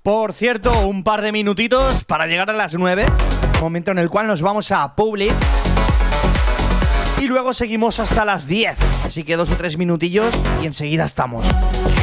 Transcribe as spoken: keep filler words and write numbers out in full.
Por cierto, un par de minutitos para llegar a las nueve, momento en el cual nos vamos a Publi. Y luego seguimos hasta las diez, así que dos o tres minutillos y enseguida estamos.